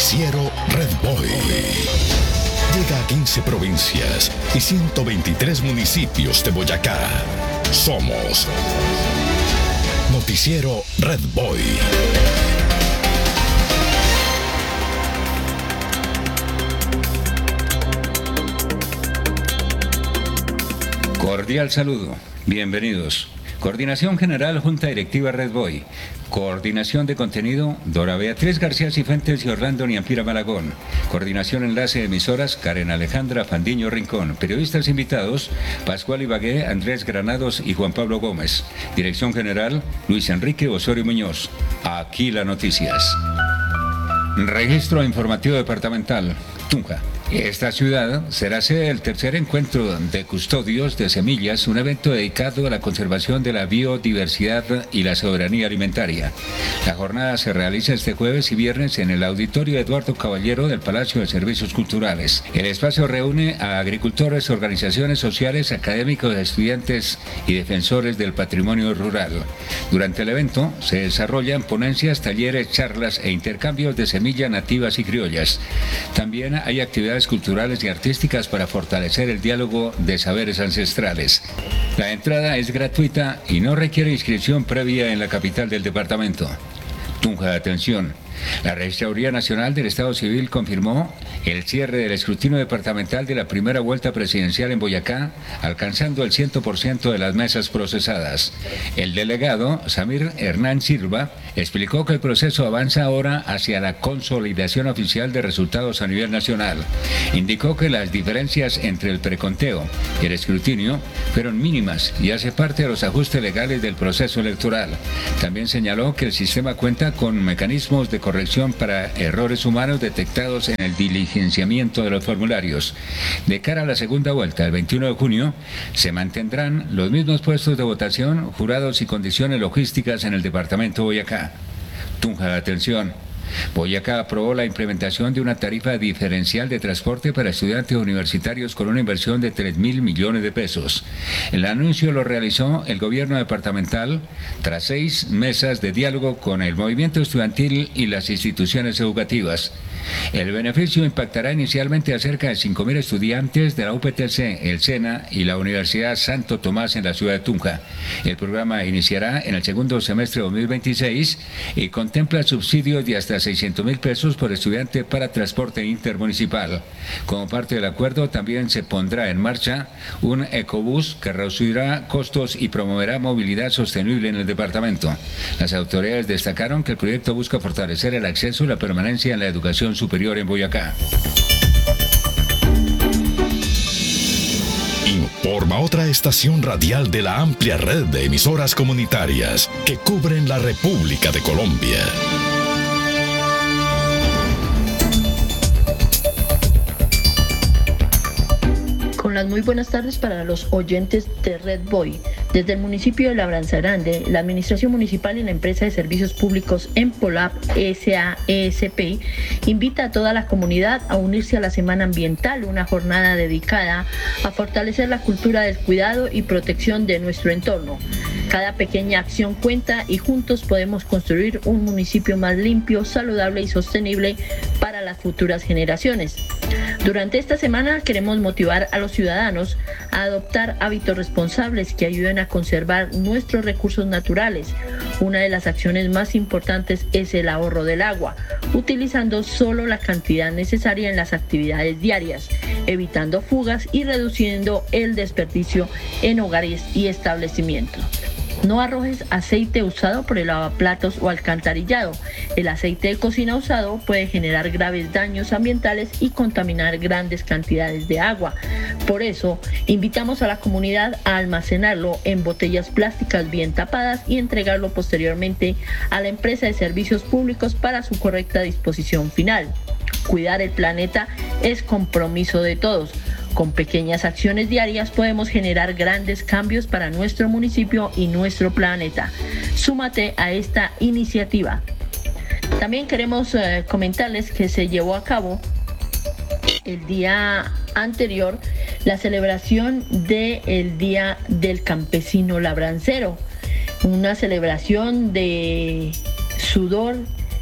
Noticiero Red Boy. Llega a 15 provincias y 123 municipios de Boyacá. Somos Noticiero Red Boy. Cordial saludo, bienvenidos. Coordinación General, Junta Directiva Red Boy. Coordinación de contenido, Dora Beatriz García Cifuentes y Orlando Niampira Malagón. Coordinación Enlace de Emisoras, Karen Alejandra Fandiño Rincón. Periodistas invitados, Pascual Ibagué, Andrés Granados y Juan Pablo Gómez. Dirección General, Luis Enrique Osorio Muñoz. Aquí las noticias. Registro Informativo Departamental, Tunja. Esta ciudad será sede del tercer encuentro de custodios de semillas, un evento dedicado a la conservación de la biodiversidad y la soberanía alimentaria. La jornada se realiza este jueves y viernes en el Auditorio Eduardo Caballero del Palacio de Servicios Culturales. El espacio reúne a agricultores, organizaciones sociales, académicos, estudiantes y defensores del patrimonio rural. Durante el evento se desarrollan ponencias, talleres, charlas e intercambios de semillas nativas y criollas. También hay actividades culturales y artísticas para fortalecer el diálogo de saberes ancestrales. La entrada es gratuita y no requiere inscripción previa en la capital del departamento. Tunja, atención. La Registraduría Nacional del Estado Civil confirmó el cierre del escrutinio departamental de la primera vuelta presidencial en Boyacá, alcanzando el 100% de las mesas procesadas. El delegado, Samir Hernán Silva, explicó que el proceso avanza ahora hacia la consolidación oficial de resultados a nivel nacional. Indicó que las diferencias entre el preconteo y el escrutinio fueron mínimas y hace parte de los ajustes legales del proceso electoral. También señaló que el sistema cuenta con mecanismos de corrección para errores humanos detectados en el diligenciamiento de los formularios. De cara a la segunda vuelta, el 21 de junio, se mantendrán los mismos puestos de votación, jurados y condiciones logísticas en el departamento de Boyacá. Tunja, atención. Boyacá aprobó la implementación de una tarifa diferencial de transporte para estudiantes universitarios con una inversión de 3.000 millones de pesos. El anuncio lo realizó el gobierno departamental tras 6 mesas de diálogo con el movimiento estudiantil y las instituciones educativas. El beneficio impactará inicialmente a cerca de 5.000 estudiantes de la UPTC, el SENA y la Universidad Santo Tomás en la ciudad de Tunja. El programa iniciará en el segundo semestre de 2026 y contempla subsidios de hasta 600.000 pesos por estudiante para transporte intermunicipal. Como parte del acuerdo, también se pondrá en marcha un ecobús que reducirá costos y promoverá movilidad sostenible en el departamento. Las autoridades destacaron que el proyecto busca fortalecer el acceso y la permanencia en la educación superior en Boyacá. Informa otra estación radial de la amplia red de emisoras comunitarias que cubren la República de Colombia. Con las muy buenas tardes para los oyentes de Red Boy. Desde el municipio de Labranza Grande, la Administración Municipal y la Empresa de Servicios Públicos Empolab SAESP invita a toda la comunidad a unirse a la Semana Ambiental, una jornada dedicada a fortalecer la cultura del cuidado y protección de nuestro entorno. Cada pequeña acción cuenta y juntos podemos construir un municipio más limpio, saludable y sostenible para las futuras generaciones. Durante esta semana queremos motivar a los ciudadanos a adoptar hábitos responsables que ayuden a conservar nuestros recursos naturales. Una de las acciones más importantes es el ahorro del agua, utilizando solo la cantidad necesaria en las actividades diarias, evitando fugas y reduciendo el desperdicio en hogares y establecimientos. No arrojes aceite usado por el lavaplatos o alcantarillado. El aceite de cocina usado puede generar graves daños ambientales y contaminar grandes cantidades de agua. Por eso, invitamos a la comunidad a almacenarlo en botellas plásticas bien tapadas y entregarlo posteriormente a la empresa de servicios públicos para su correcta disposición final. Cuidar el planeta es compromiso de todos. Con pequeñas acciones diarias podemos generar grandes cambios para nuestro municipio y nuestro planeta. Súmate a esta iniciativa. También queremos comentarles que se llevó a cabo el día anterior la celebración del Día del Campesino Labrancero. Una celebración de sudor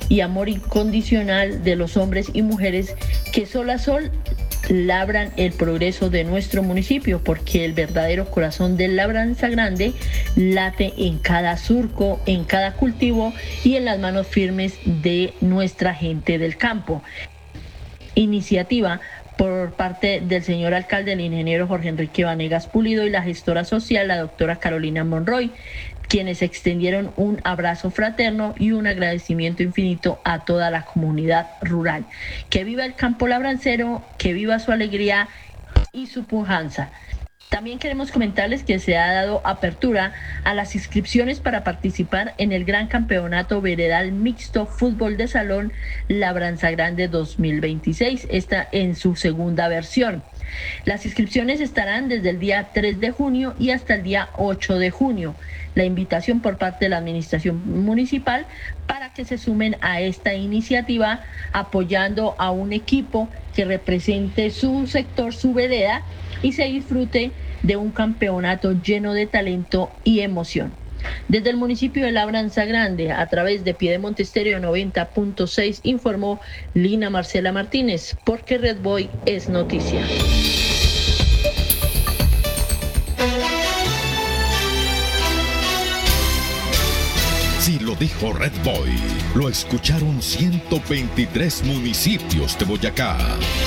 y amor incondicional de los hombres y mujeres que sol a sol labran el progreso de nuestro municipio, porque el verdadero corazón de Labranza Grande late en cada surco, en cada cultivo y en las manos firmes de nuestra gente del campo. Iniciativa por parte del señor alcalde, el ingeniero Jorge Enrique Vanegas Pulido, y la gestora social, la doctora Carolina Monroy, quienes extendieron un abrazo fraterno y un agradecimiento infinito a toda la comunidad rural. Que viva el campo labrancero, que viva su alegría y su pujanza. También queremos comentarles que se ha dado apertura a las inscripciones para participar en el Gran Campeonato Veredal Mixto Fútbol de Salón Labranza Grande 2026, esta en su segunda versión. Las inscripciones estarán desde el día 3 de junio y hasta el día 8 de junio. La invitación por parte de la administración municipal para que se sumen a esta iniciativa apoyando a un equipo que represente su sector, su vereda, y se disfrute de un campeonato lleno de talento y emoción. Desde el municipio de Labranza Grande, a través de Piedemonte Estéreo 90.6, informó Lina Marcela Martínez, porque Red Boy es noticia. Si lo dijo Red Boy, lo escucharon 123 municipios de Boyacá.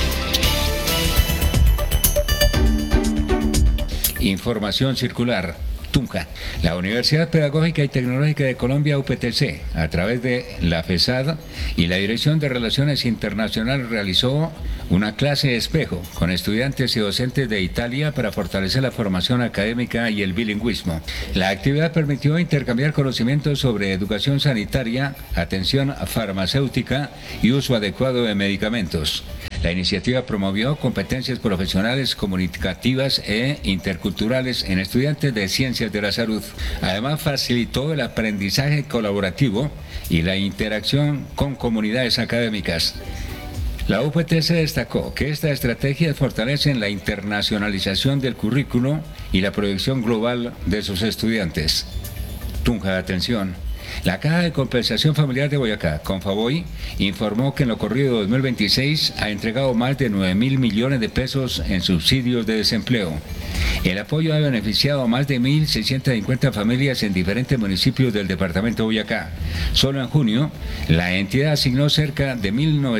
Información circular. Tunja. La Universidad Pedagógica y Tecnológica de Colombia, UPTC, a través de la FESAD y la Dirección de Relaciones Internacionales, realizó una clase espejo con estudiantes y docentes de Italia para fortalecer la formación académica y el bilingüismo. La actividad permitió intercambiar conocimientos sobre educación sanitaria, atención farmacéutica y uso adecuado de medicamentos. La iniciativa promovió competencias profesionales, comunicativas e interculturales en estudiantes de ciencias de la salud. Además, facilitó el aprendizaje colaborativo y la interacción con comunidades académicas. La UPTC destacó que esta estrategia fortalece la internacionalización del currículo y la proyección global de sus estudiantes. Tunja, atención. La Caja de Compensación Familiar de Boyacá, Confavoy, informó que en lo corrido 2026 ha entregado más de 9.000 millones de pesos en subsidios de desempleo. El apoyo ha beneficiado a más de 1.650 familias en diferentes municipios del departamento de Boyacá. Solo en junio, la entidad asignó cerca de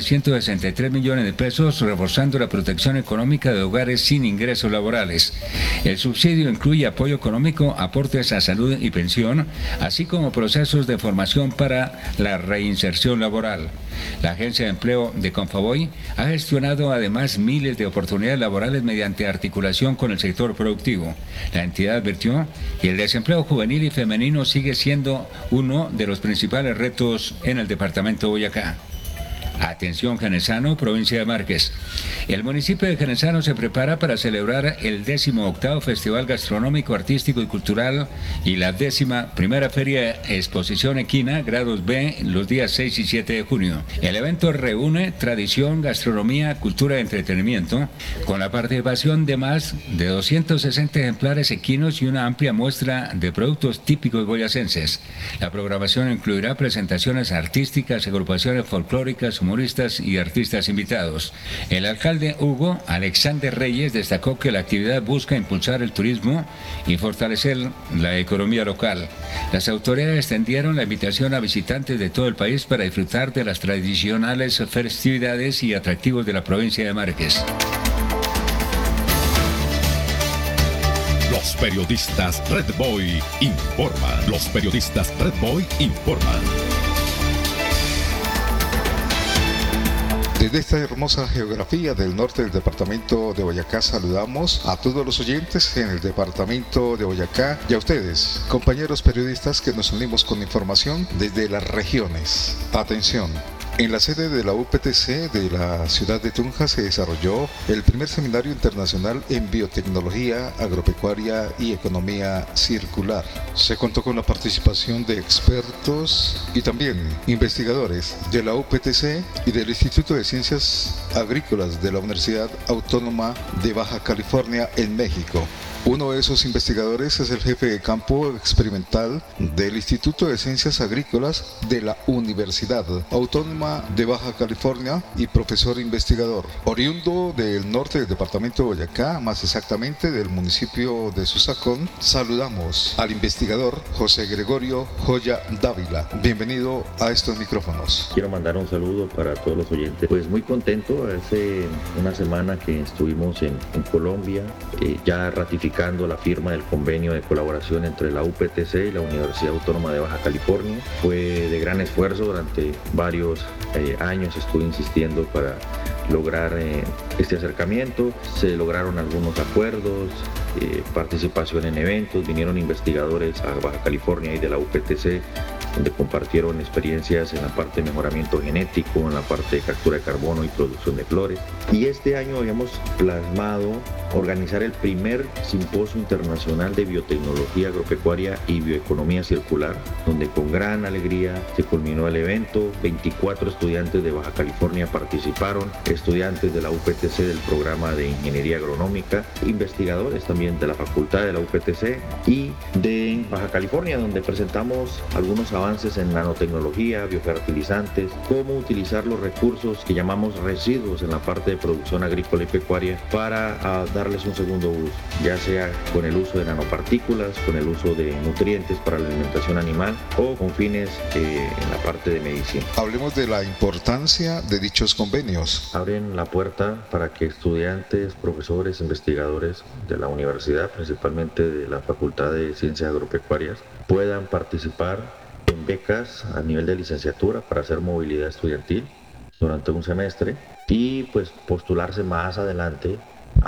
1.963 millones de pesos, reforzando la protección económica de hogares sin ingresos laborales. El subsidio incluye apoyo económico, aportes a salud y pensión, así como procesos de formación para la reinserción laboral. La Agencia de Empleo de Confavoy ha gestionado además miles de oportunidades laborales mediante articulación con el sector productivo. La entidad advirtió que el desempleo juvenil y femenino sigue siendo uno de los principales retos en el departamento de Boyacá. Atención Genesano, provincia de Márquez. El municipio de Genesano se prepara para celebrar el 18º Festival Gastronómico, Artístico y Cultural y la 11ª Feria Exposición Equina, grados B, los días 6 y 7 de junio. El evento reúne tradición, gastronomía, cultura y entretenimiento, con la participación de más de 260 ejemplares equinos y una amplia muestra de productos típicos boyacenses. La programación incluirá presentaciones artísticas, agrupaciones folclóricas, humoristas y artistas invitados. El alcalde Hugo Alexander Reyes destacó que la actividad busca impulsar el turismo y fortalecer la economía local. Las autoridades extendieron la invitación a visitantes de todo el país para disfrutar de las tradicionales festividades y atractivos de la provincia de Márquez. Los periodistas Red Boy informan. Los periodistas Red Boy informan. Desde esta hermosa geografía del norte del departamento de Boyacá saludamos a todos los oyentes en el departamento de Boyacá y a ustedes, compañeros periodistas que nos unimos con información desde las regiones. Atención. En la sede de la UPTC de la ciudad de Tunja se desarrolló el primer seminario internacional en biotecnología, agropecuaria y economía circular. Se contó con la participación de expertos y también investigadores de la UPTC y del Instituto de Ciencias Agrícolas de la Universidad Autónoma de Baja California en México. Uno de esos investigadores es el jefe de campo experimental del Instituto de Ciencias Agrícolas de la Universidad Autónoma de Baja California y profesor investigador. Oriundo del norte del departamento de Boyacá, más exactamente del municipio de Susacón, saludamos al investigador José Gregorio Joya Dávila. Bienvenido a estos micrófonos. Quiero mandar un saludo para todos los oyentes. Pues muy contento, hace una semana que estuvimos en Colombia, ya ratificando la firma del convenio de colaboración entre la UPTC y la Universidad Autónoma de Baja California. Fue de gran esfuerzo, durante varios años estuve insistiendo para lograr este acercamiento. Se lograron algunos acuerdos, participación en eventos, vinieron investigadores a Baja California y de la UPTC, donde compartieron experiencias en la parte de mejoramiento genético, en la parte de captura de carbono y producción de flores. Y este año habíamos plasmado organizar el primer simposio internacional de biotecnología agropecuaria y bioeconomía circular, donde con gran alegría se culminó el evento. 24 estudiantes de Baja California participaron, estudiantes de la UPTC del programa de ingeniería agronómica, investigadores también de la facultad de la UPTC y de Baja California, donde presentamos algunos avances en nanotecnología, biofertilizantes, cómo utilizar los recursos que llamamos residuos en la parte de producción agrícola y pecuaria para darles un segundo uso, ya sea con el uso de nanopartículas, con el uso de nutrientes para la alimentación animal o con fines en la parte de medicina. Hablemos de la importancia de dichos convenios. Abren la puerta para que estudiantes, profesores, investigadores de la universidad, principalmente de la Facultad de Ciencias Agropecuarias, puedan participar en becas a nivel de licenciatura para hacer movilidad estudiantil durante un semestre y pues postularse más adelante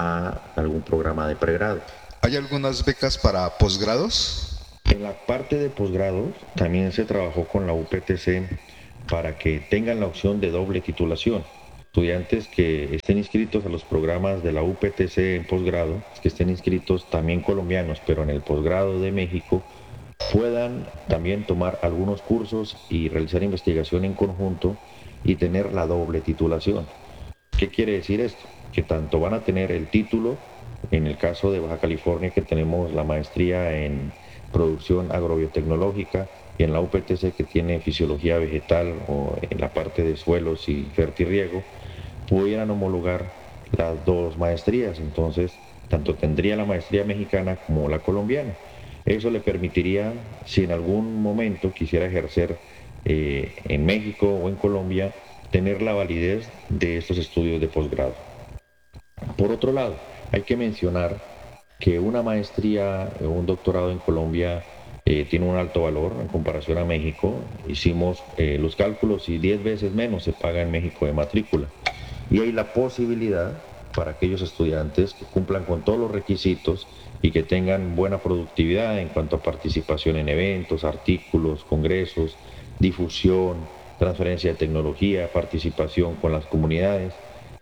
a algún programa de pregrado. ¿Hay algunas becas para posgrados? En la parte de posgrados también se trabajó con la UPTC para que tengan la opción de doble titulación. Estudiantes que estén inscritos a los programas de la UPTC en posgrado, que estén inscritos también colombianos, pero en el posgrado de México, puedan también tomar algunos cursos y realizar investigación en conjunto y tener la doble titulación. ¿Qué quiere decir esto? Que tanto van a tener el título, en el caso de Baja California, que tenemos la maestría en producción agrobiotecnológica, y en la UPTC, que tiene fisiología vegetal o en la parte de suelos y fertirriego, pudieran homologar las dos maestrías. Entonces, tanto tendría la maestría mexicana como la colombiana. Eso le permitiría, si en algún momento quisiera ejercer en México o en Colombia, tener la validez de estos estudios de posgrado. Por otro lado, hay que mencionar que una maestría o un doctorado en Colombia tiene un alto valor en comparación a México. Hicimos los cálculos y 10 veces menos se paga en México de matrícula. Y hay la posibilidad para aquellos estudiantes que cumplan con todos los requisitos y que tengan buena productividad en cuanto a participación en eventos, artículos, congresos, difusión, transferencia de tecnología, participación con las comunidades,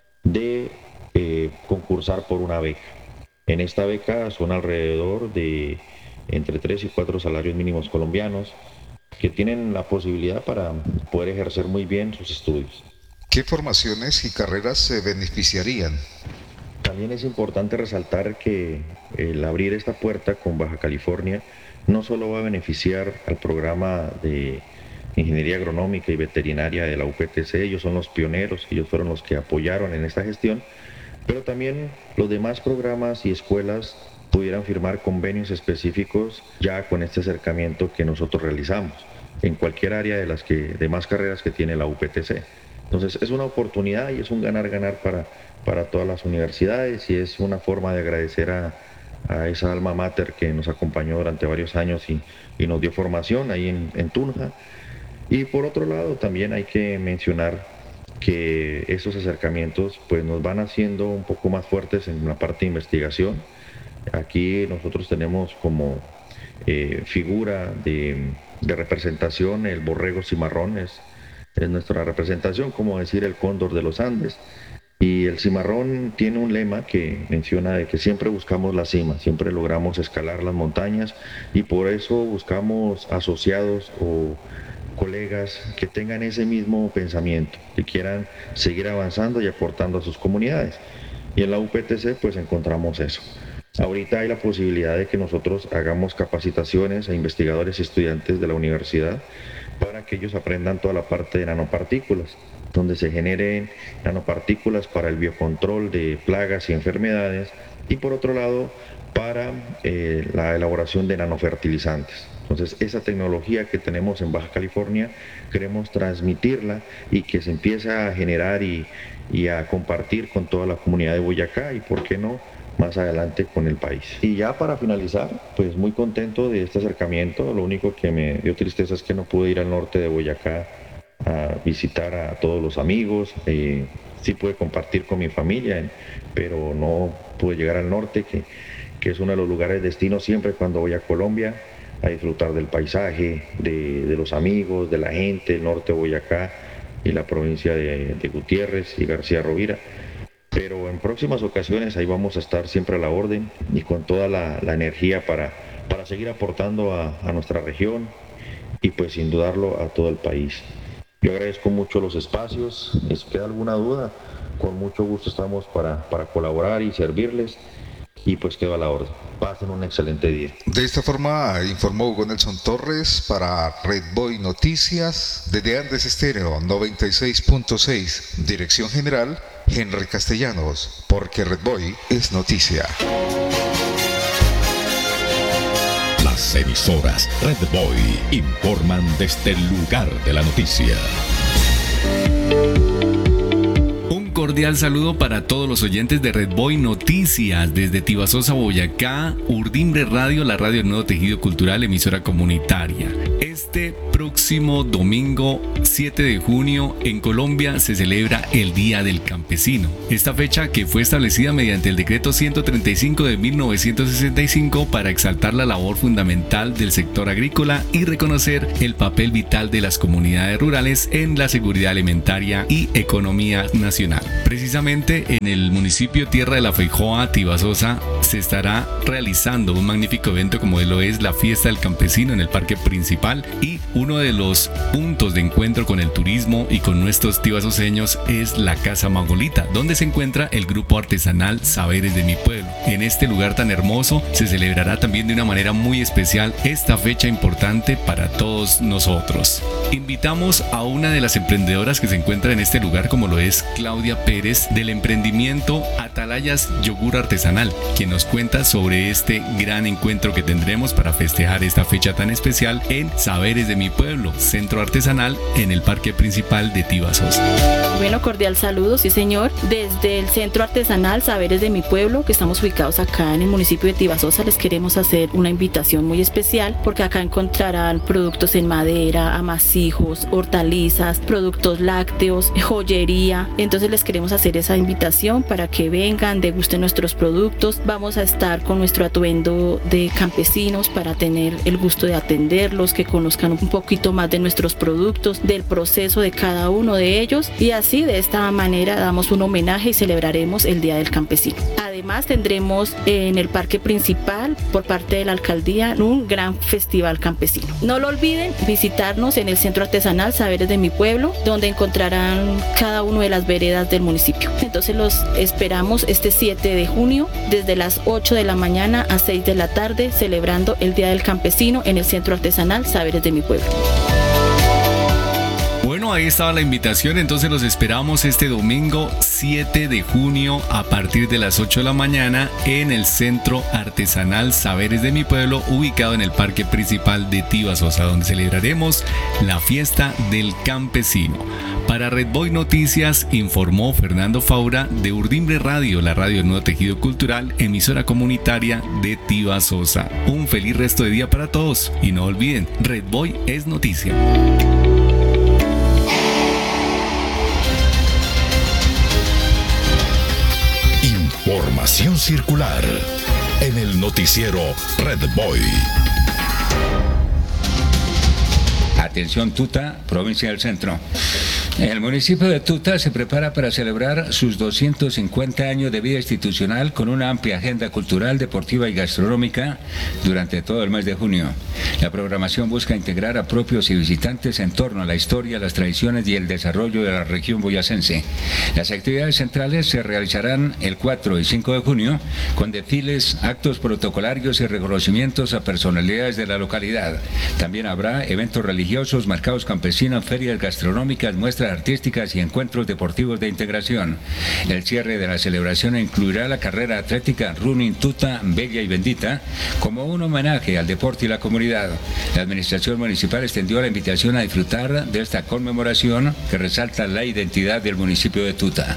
de concursar por una beca. En esta beca son alrededor de entre 3 y 4 salarios mínimos colombianos que tienen la posibilidad para poder ejercer muy bien sus estudios. ¿Qué formaciones y carreras se beneficiarían? También es importante resaltar que el abrir esta puerta con Baja California no solo va a beneficiar al programa de Ingeniería Agronómica y Veterinaria de la UPTC, ellos son los pioneros, ellos fueron los que apoyaron en esta gestión, pero también los demás programas y escuelas pudieran firmar convenios específicos ya con este acercamiento que nosotros realizamos en cualquier área de las demás carreras que tiene la UPTC. Entonces es una oportunidad y es un ganar-ganar para todas las universidades, y es una forma de agradecer a esa alma mater que nos acompañó durante varios años y nos dio formación ahí en Tunja. Y por otro lado también hay que mencionar que esos acercamientos pues nos van haciendo un poco más fuertes en la parte de investigación. Aquí nosotros tenemos como figura de representación el borrego cimarrón, es nuestra representación, como decir el cóndor de los Andes. Y el cimarrón tiene un lema que menciona de que siempre buscamos la cima, siempre logramos escalar las montañas, y por eso buscamos asociados o colegas que tengan ese mismo pensamiento, que quieran seguir avanzando y aportando a sus comunidades. Y en la UPTC pues encontramos eso. Ahorita hay la posibilidad de que nosotros hagamos capacitaciones a investigadores y estudiantes de la universidad para que ellos aprendan toda la parte de nanopartículas, donde se generen nanopartículas para el biocontrol de plagas y enfermedades, y por otro lado para la elaboración de nanofertilizantes. Entonces esa tecnología que tenemos en Baja California queremos transmitirla y que se empiece a generar y a compartir con toda la comunidad de Boyacá y por qué no más adelante con el país. Y ya para finalizar, pues muy contento de este acercamiento. Lo único que me dio tristeza es que no pude ir al norte de Boyacá a visitar a todos los amigos. Sí pude compartir con mi familia, pero no pude llegar al norte, que es uno de los lugares destinos siempre cuando voy a Colombia, a disfrutar del paisaje, de los amigos, de la gente, el norte de Boyacá y la provincia de Gutiérrez y García Rovira. Pero en próximas ocasiones ahí vamos a estar siempre a la orden y con toda la energía para seguir aportando a nuestra región y pues sin dudarlo a todo el país. Yo agradezco mucho los espacios, si queda alguna duda, con mucho gusto estamos para colaborar y servirles y pues quedo a la orden. Pasen un excelente día. De esta forma informó Hugo Nelson Torres para Red Boy Noticias desde Andes Estéreo 96.6, Dirección General Henry Castellanos, porque Red Boy es noticia. Las emisoras Red Boy informan desde el lugar de la noticia. Cordial saludo para todos los oyentes de Red Boy Noticias desde Tibasosa, Boyacá, Urdimbre Radio, la radio del Nuevo Tejido Cultural, emisora comunitaria. Este próximo domingo 7 de junio en Colombia se celebra el Día del Campesino. Esta fecha que fue establecida mediante el decreto 135 de 1965 para exaltar la labor fundamental del sector agrícola y reconocer el papel vital de las comunidades rurales en la seguridad alimentaria y economía nacional. Precisamente en el municipio Tierra de la Feijoa, Tibasosa, se estará realizando un magnífico evento como lo es la Fiesta del Campesino en el parque principal, y uno de los puntos de encuentro con el turismo y con nuestros tibasoseños es la Casa Magolita, donde se encuentra el grupo artesanal Saberes de mi Pueblo. En este lugar tan hermoso se celebrará también de una manera muy especial esta fecha importante para todos nosotros. Invitamos a una de las emprendedoras que se encuentra en este lugar, como lo es Claudia Pérez, del emprendimiento Atalayas Yogur Artesanal, quien nos cuenta sobre este gran encuentro que tendremos para festejar esta fecha tan especial en Saberes de mi Pueblo, centro artesanal en el parque principal de Tibasosa. Bueno, cordial saludo, sí señor, desde el centro artesanal Saberes de mi Pueblo, que estamos ubicados acá en el municipio de Tibasosa, les queremos hacer una invitación muy especial, porque acá encontrarán productos en madera, amasijos, hortalizas, productos lácteos, joyería. Entonces les queremos hacer esa invitación para que vengan, degusten nuestros productos. Vamos a estar con nuestro atuendo de campesinos para tener el gusto de atenderlos, que conozcan un poquito más de nuestros productos, del proceso de cada uno de ellos, y así de esta manera damos un homenaje y celebraremos el Día del Campesino. Además tendremos en el parque principal por parte de la alcaldía un gran festival campesino. No lo olviden visitarnos en el centro artesanal Saberes de mi Pueblo, donde encontrarán cada una de las veredas del municipio. Entonces los esperamos este 7 de junio desde las 8 de la mañana a 6 de la tarde, celebrando el Día del Campesino en el centro artesanal Saberes de mi Pueblo. Bueno, ahí estaba la invitación, entonces los esperamos este domingo 7 de junio a partir de las 8 de la mañana en el Centro Artesanal Saberes de mi Pueblo, ubicado en el Parque Principal de Tibasosa, donde celebraremos la Fiesta del Campesino. Para Red Boy Noticias informó Fernando Faura de Urdimbre Radio, la radio del Nuevo Tejido Cultural, emisora comunitaria de Tibasosa. Un feliz resto de día para todos y no olviden, Red Boy es noticia. Información circular en el noticiero Red Boy. Atención Tuta, provincia del Centro. El municipio de Tuta se prepara para celebrar sus 250 años de vida institucional con una amplia agenda cultural, deportiva y gastronómica durante todo el mes de junio. La programación busca integrar a propios y visitantes en torno a la historia, las tradiciones y el desarrollo de la región boyacense. Las actividades centrales se realizarán el 4 y 5 de junio con desfiles, actos protocolarios y reconocimientos a personalidades de la localidad. También habrá eventos religiosos, mercados campesinos, ferias gastronómicas, muestras artísticas y encuentros deportivos de integración. El cierre de la celebración incluirá la carrera atlética Running Tuta Bella y Bendita como un homenaje al deporte y la comunidad. La administración municipal extendió la invitación a disfrutar de esta conmemoración que resalta la identidad del municipio de Tuta.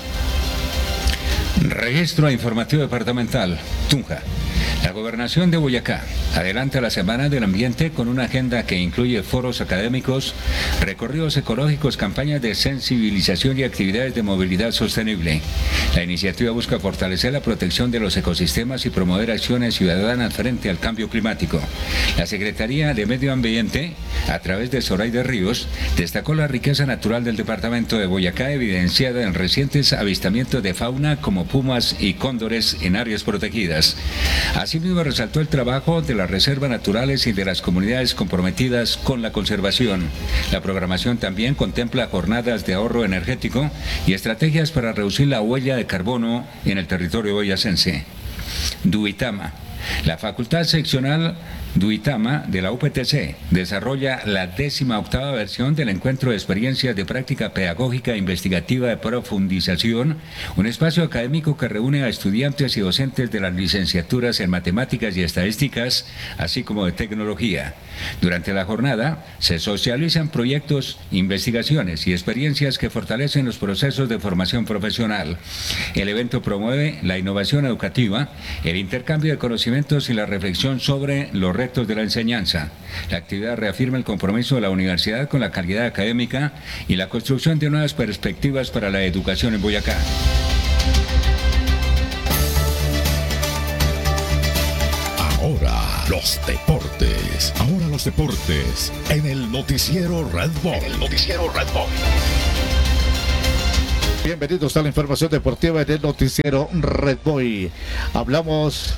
Registro informativo departamental, Tunja. La Gobernación de Boyacá adelanta la Semana del Ambiente con una agenda que incluye foros académicos, recorridos ecológicos, campañas de sensibilización y actividades de movilidad sostenible. La iniciativa busca fortalecer la protección de los ecosistemas y promover acciones ciudadanas frente al cambio climático. La Secretaría de Medio Ambiente, a través de Zoraida Ríos, destacó la riqueza natural del departamento de Boyacá, evidenciada en recientes avistamientos de fauna como pumas y cóndores en áreas protegidas. Asimismo, resaltó el trabajo de las reservas naturales y de las comunidades comprometidas con la conservación. La programación también contempla jornadas de ahorro energético y estrategias para reducir la huella de carbono en el territorio boyacense. Duitama. La Facultad Seccional Duitama de la UPTC desarrolla la 18ª versión del Encuentro de Experiencias de Práctica Pedagógica e Investigativa de Profundización, un espacio académico que reúne a estudiantes y docentes de las licenciaturas en Matemáticas y Estadísticas, así como de Tecnología. Durante la jornada se socializan proyectos, investigaciones y experiencias que fortalecen los procesos de formación profesional. El evento promueve la innovación educativa, el intercambio de conocimientos y la reflexión sobre los retos de la enseñanza. La actividad reafirma el compromiso de la universidad con la calidad académica y la construcción de nuevas perspectivas para la educación en Boyacá. Ahora los deportes. Ahora los deportes en el noticiero Red Bull. Bienvenidos a la información deportiva en el noticiero Red Bull. Hablamos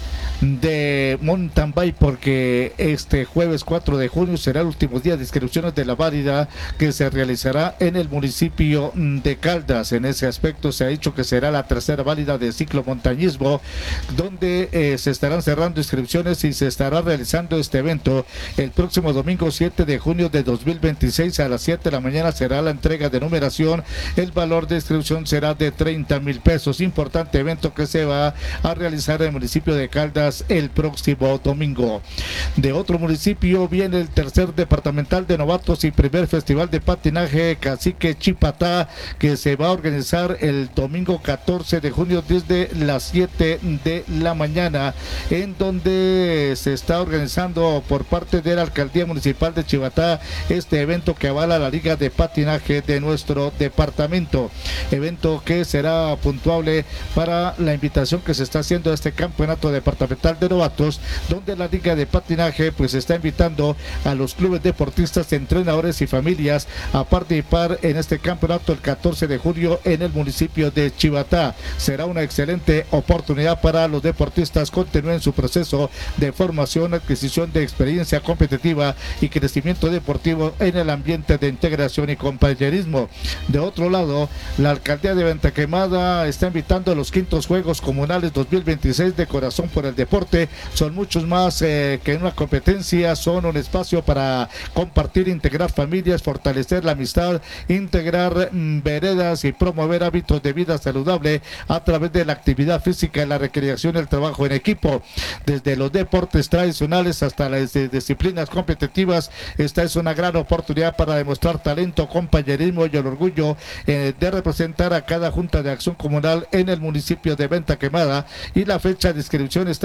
de mountain bike porque este jueves 4 de junio será el último día de inscripciones de la válida que se realizará en el municipio de Caldas. En ese aspecto se ha dicho que será la tercera válida de ciclomontañismo, donde se estarán cerrando inscripciones y se estará realizando este evento el próximo domingo 7 de junio de 2026 a las 7 de la mañana. Será la entrega de numeración. El valor de inscripción será de 30,000 pesos. Importante evento que se va a realizar en el municipio de Caldas el próximo domingo. De otro municipio viene el tercer departamental de novatos y primer festival de patinaje Cacique Chipatá, que se va a organizar el domingo 14 de junio desde las 7 de la mañana, en donde se está organizando por parte de la Alcaldía Municipal de Chipatá este evento que avala la Liga de Patinaje de nuestro departamento. Evento que será puntuable para la invitación que se está haciendo a este campeonato departamental de novatos, donde la Liga de Patinaje pues está invitando a los clubes deportistas, entrenadores y familias a participar en este campeonato el 14 de junio en el municipio de Chipatá. Será una excelente oportunidad para los deportistas continúen su proceso de formación, adquisición de experiencia competitiva y crecimiento deportivo en el ambiente de integración y compañerismo. De otro lado, la alcaldía de Venta Quemada está invitando a los quintos Juegos Comunales 2026 de Corazón por el Deporte. Son muchos más que una competencia, son un espacio para compartir, integrar familias, fortalecer la amistad, integrar veredas y promover hábitos de vida saludable a través de la actividad física, la recreación y el trabajo en equipo. Desde los deportes tradicionales hasta las disciplinas competitivas, esta es una gran oportunidad para demostrar talento, compañerismo y el orgullo de representar a cada Junta de Acción Comunal en el municipio de Venta Quemada, y la fecha de inscripción está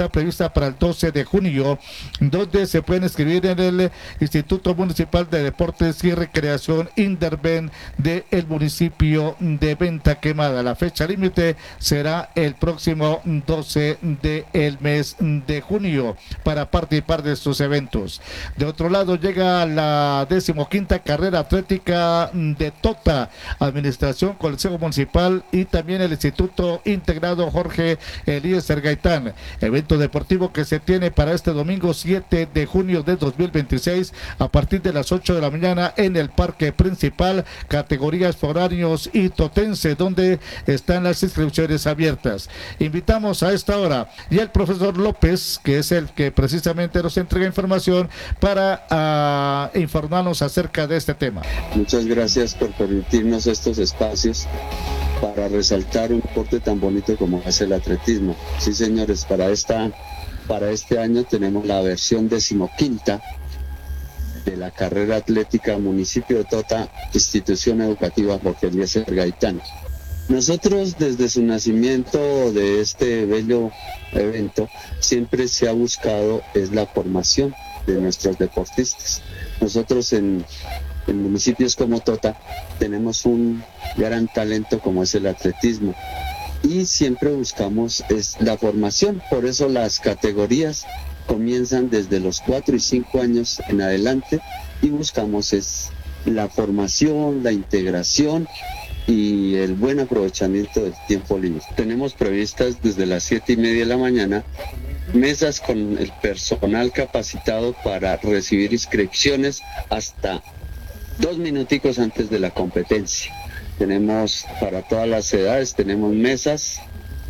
está prevista para el 12 de junio, donde se pueden inscribir en el Instituto Municipal de Deportes y Recreación Inderven del municipio de Venta Quemada. La fecha límite será el próximo 12 del mes de junio para participar de estos eventos. De otro lado llega la 15ª carrera atlética de Tota, Administración, Consejo Municipal y también el Instituto Integrado Jorge Eliezer Gaitán. Evento deportivo que se tiene para este domingo 7 de junio de 2026 a partir de las 8 de la mañana en el parque principal, categorías foráneos y totense, donde están las inscripciones abiertas. Invitamos a esta hora y el profesor López, que es el que precisamente nos entrega información para informarnos acerca de este tema. Muchas gracias por permitirnos estos espacios para resaltar un deporte tan bonito como es el atletismo. Sí, señores, para este año tenemos la versión 15ª de la carrera atlética municipio de Tota, institución educativa Jorge Eliezer Gaitán. Nosotros desde su nacimiento de este bello evento siempre se ha buscado es la formación de nuestros deportistas. Nosotros en municipios como Tota tenemos un gran talento como es el atletismo y siempre buscamos es la formación, por eso las categorías comienzan desde los 4 y 5 años en adelante y buscamos es la formación, la integración y el buen aprovechamiento del tiempo libre. Tenemos previstas desde las 7:30 de la mañana mesas con el personal capacitado para recibir inscripciones hasta 2 minuticos antes de la competencia. Tenemos para todas las edades, tenemos mesas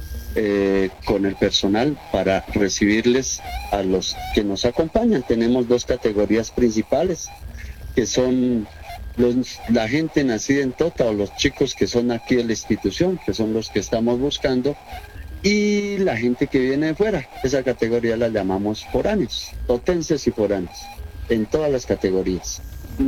con el personal para recibirles a los que nos acompañan. Tenemos 2 categorías principales, que son la gente nacida en Tota o los chicos que son aquí de la institución, que son los que estamos buscando, y la gente que viene de fuera. Esa categoría la llamamos foráneos, totenses y foráneos, en todas las categorías.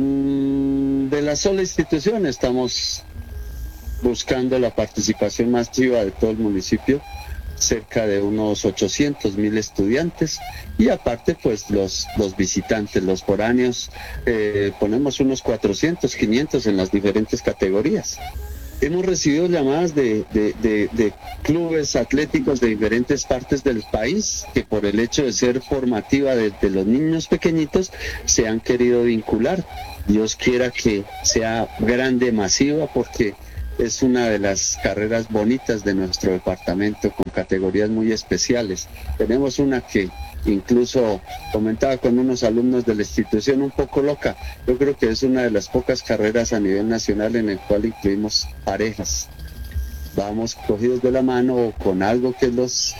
De la sola institución estamos buscando la participación masiva de todo el municipio, cerca de unos 800,000 estudiantes, y aparte pues los visitantes, los foráneos, ponemos unos 400, 500 en las diferentes categorías. Hemos recibido llamadas de clubes atléticos de diferentes partes del país que por el hecho de ser formativa de los niños pequeñitos se han querido vincular. Dios quiera que sea grande, masiva, porque es una de las carreras bonitas de nuestro departamento con categorías muy especiales. Tenemos una que incluso comentaba con unos alumnos de la institución, un poco loca. Yo creo que es una de las pocas carreras a nivel nacional en el cual incluimos parejas. Vamos cogidos de la mano o con algo que los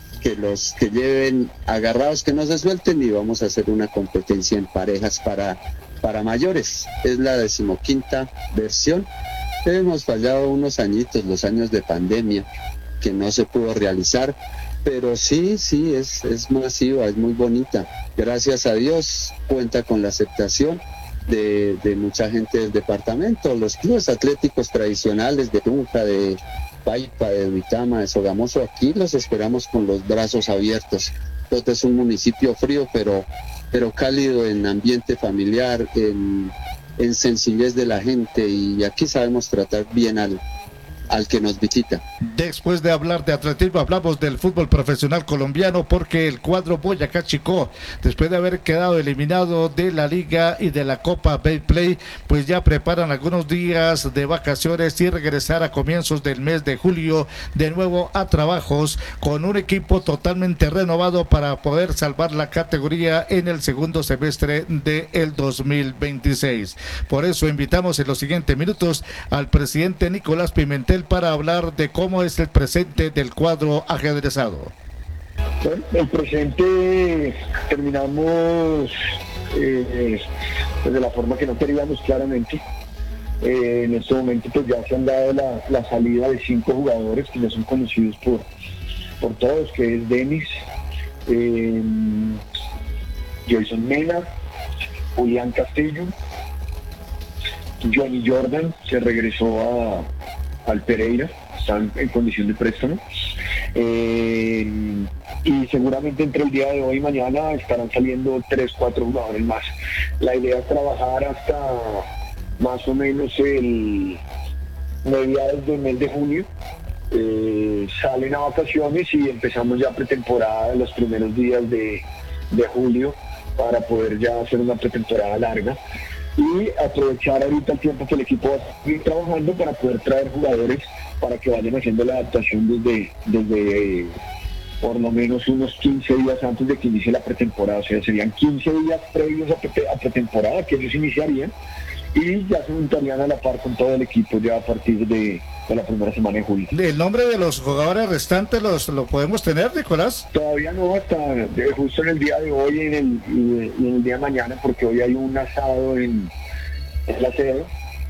lleven agarrados, que no se suelten, y vamos a hacer una competencia en parejas para mayores. Es la 15ª versión. Hemos fallado unos añitos, los años de pandemia, que no se pudo realizar, pero sí, es masiva, es muy bonita. Gracias a Dios cuenta con la aceptación de mucha gente del departamento. Los clubes atléticos tradicionales de Tunja, de Paipa, de Duitama, de Sogamoso, aquí los esperamos con los brazos abiertos. Tota es un municipio frío, pero cálido en ambiente familiar, en sencillez de la gente, y aquí sabemos tratar bien al que nos visita. Después de hablar de atletismo, hablamos del fútbol profesional colombiano, porque el cuadro Boyacá Chicó, después de haber quedado eliminado de la Liga y de la Copa Betplay, pues ya preparan algunos días de vacaciones y regresar a comienzos del mes de julio de nuevo a trabajos con un equipo totalmente renovado para poder salvar la categoría en el segundo semestre del 2026. Por eso invitamos en los siguientes minutos al presidente Nicolás Pimentel para hablar de cómo es el presente del cuadro ajedrezado. Bueno, el presente terminamos de la forma que no queríamos, claramente. En este momento pues ya se han dado la salida de 5 jugadores que ya son conocidos por todos, que es Denis, Jason Mena, Julián Castillo, Johnny Jordan, que regresó al Pereira, está en condición de préstamo. y seguramente entre el día de hoy y mañana estarán saliendo 3-4 jugadores más. La idea es trabajar hasta más o menos el mediados del mes de junio. Salen a vacaciones y empezamos ya pretemporada en los primeros días de julio para poder ya hacer una pretemporada larga y aprovechar ahorita el tiempo que el equipo va a seguir trabajando para poder traer jugadores para que vayan haciendo la adaptación desde por lo menos unos 15 días antes de que inicie la pretemporada. O sea, serían 15 días previos a pretemporada que ellos iniciarían y ya se juntarían a la par con todo el equipo ya a partir de la primera semana de julio. ¿El nombre de los jugadores restantes lo podemos tener, Nicolás? Todavía no, hasta justo en el día de hoy y en el día de mañana, porque hoy hay un asado en la sede.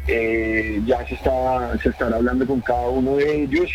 Ya se estará hablando con cada uno de ellos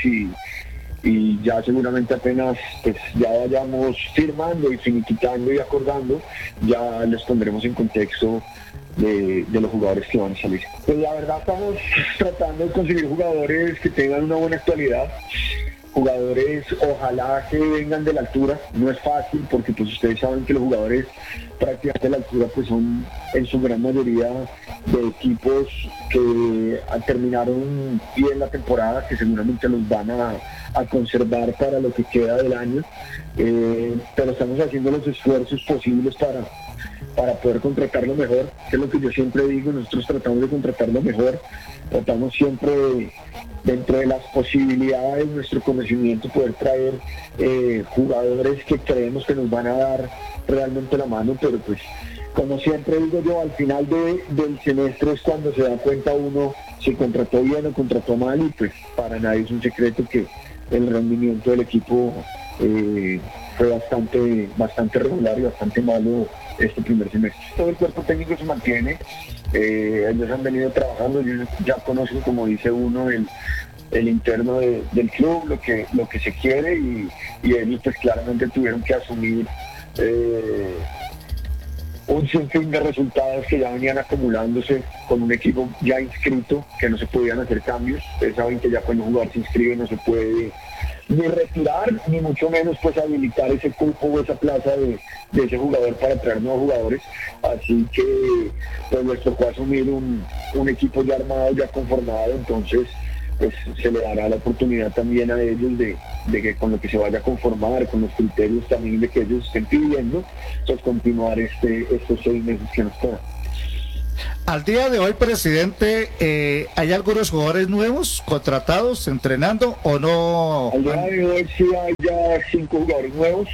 y ya seguramente apenas pues ya vayamos firmando y finiquitando y acordando, ya les pondremos en contexto de los jugadores que van a salir. Pues la verdad estamos tratando de conseguir jugadores que tengan una buena actualidad, jugadores ojalá que vengan de la altura. No es fácil porque pues ustedes saben que los jugadores prácticamente de la altura pues son en su gran mayoría de equipos que terminaron bien la temporada, que seguramente los van a conservar para lo que queda del año, pero estamos haciendo los esfuerzos posibles para poder contratar lo mejor, que es lo que yo siempre digo. Nosotros tratamos de contratar lo mejor, tratamos siempre dentro de las posibilidades de nuestro conocimiento poder traer jugadores que creemos que nos van a dar realmente la mano, pero pues como siempre digo yo, al final del semestre es cuando se da cuenta uno si contrató bien o contrató mal, y pues para nadie es un secreto que el rendimiento del equipo fue bastante regular y bastante malo este primer semestre. Todo el cuerpo técnico se mantiene, ellos han venido trabajando, ellos ya conocen, como dice uno, el interno del club, lo que se quiere, y ellos pues claramente tuvieron que asumir un sinfín de resultados que ya venían acumulándose con un equipo ya inscrito, que no se podían hacer cambios. Ustedes saben que ya cuando un jugador se inscribe no se puede ni retirar, ni mucho menos pues habilitar ese cupo o esa plaza de ese jugador para traer nuevos jugadores. Así que pues les tocó asumir un equipo ya armado, ya conformado. Entonces pues se le dará la oportunidad también a ellos de que con lo que se vaya a conformar, con los criterios también de que ellos estén pidiendo, pues continuar estos 6 meses que nos quedan. Al día de hoy, presidente, ¿hay algunos jugadores nuevos contratados, entrenando o no? Al día de hoy sí hay ya 5 jugadores nuevos.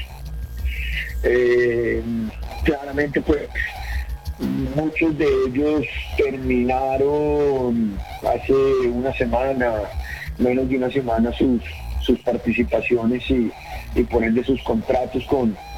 Claramente pues muchos de ellos terminaron hace una semana, menos de una semana, sus participaciones y por ende sus contratos con